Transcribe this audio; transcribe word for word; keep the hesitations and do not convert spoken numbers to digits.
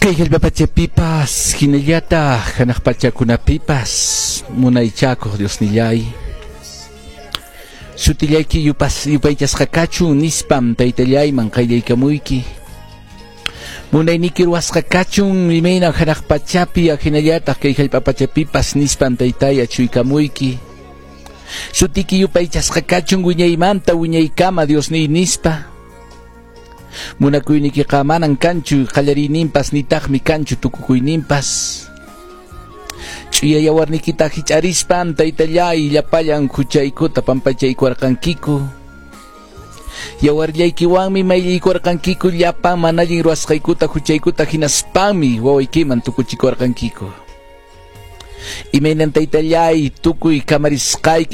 Kay hillpapachapipas hinallata hanaqpachakunapipas munaychakuq Dios nillay sutillayki yupas yupaychasqa kachun nispam taytallayman qayllaykamuyki munayniki ruwasqa kachun imayna hanaqpachapi hinallataq kay hillpapachapipas nispam taytay achuykamuyki sutiki yupaychasqa kachun wiñaymanta wiñaykama Dios niy nispa munakuynikiqa manan kanchu qallariyninpas nitaqmi kanchu tukukuyninpas ch'uya yawarnikita hich'arispan taytallay llapallan huchaykuta pampachaykuwarqankiku yawarllaykiwanmi mayllaykuwarqankiku llapan manallin ruwasqaykuta huchaykuta hinaspanmi wawaykiman tukuchikurqankiku imaynan taytallay tukuy kamarisqayki